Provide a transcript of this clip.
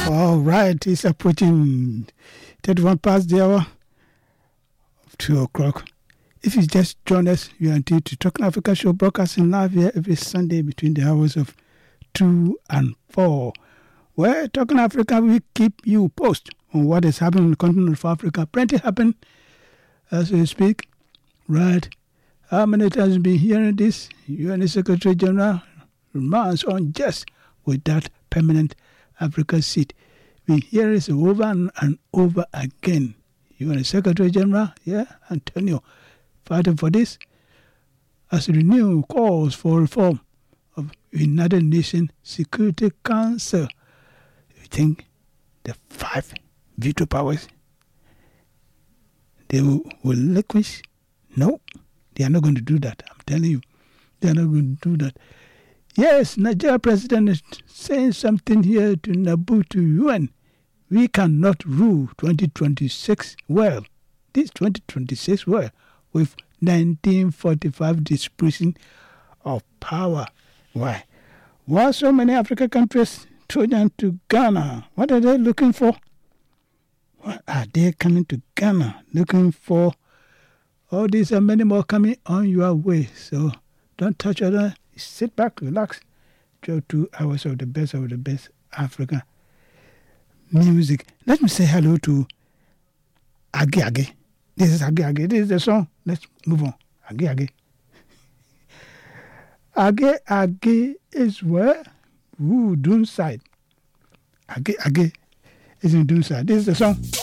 All right, it's approaching 31 past the hour of 2 o'clock. If you just join us, you are tuned to Talking Africa Show, broadcasting live here every Sunday between the hours of 2 and 4. Where Talking Africa, we keep you posted on what is happening on the continent of Africa. Plenty happen as we speak, right? How many times have been hearing this? UN Secretary General remains unjust with that permanent Africa seat. We hear it over and over again. UN Secretary General, Antonio, fighting for this as renew calls for reform of United Nations Security Council. You think the 5 veto powers they will relinquish? No, they are not going to do that. I'm telling you, they are not going to do that. Yes, Nigeria president is saying something here to Nabu, to UN. We cannot rule 2026 well. This 2026 well with 1945 dispersing of power. Why? Why so many African countries Trojan to Ghana? What are they looking for? What are they coming to Ghana looking for? All these and many more coming on your way. So don't touch other. Sit back, relax. Enjoy 2 hours of the best African music. Let me say hello to Age Age. This is Age Age. This is the song. Let's move on. Age Age. Age Age is where? Doonside. Age Age is in Doonside. This is the song.